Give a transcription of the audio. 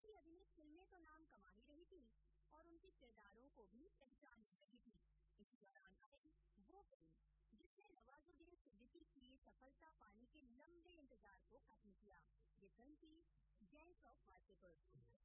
की अभिनीत फिल्में तो नाम कमा ही रही थी और उनके किरदारों को भी पहचान रही थी। इसी दौरान आई वो फिल्म जिसने नवाजुद्दीन सिद्दीकी की सफलता पाने के लंबे इंतजार को खत्म किया। ये फिल्म थी गैंग्स ऑफ वासेपुर।